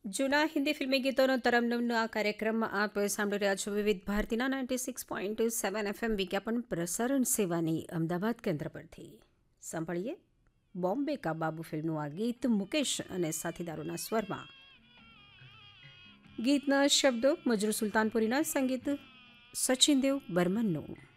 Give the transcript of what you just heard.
જૂના હિન્દી ફિલ્મી ગીતોનો તરમનમનો આ કાર્યક્રમમાં આપ સાંભળી રહ્યા છો વિવિધ ભારતીના 96.7 FM વિજ્ઞાપન પ્રસારણ સેવાની અમદાવાદ કેન્દ્ર પરથી. સાંભળીએ બોમ્બે કા બાબુ ફિલ્મનું આ ગીત મુકેશ અને સાથીદારોના સ્વરમાં. ગીતના શબ્દો મજરૂ સુલતાનપુરીના, સંગીત સચિન દેવ બર્મનનું.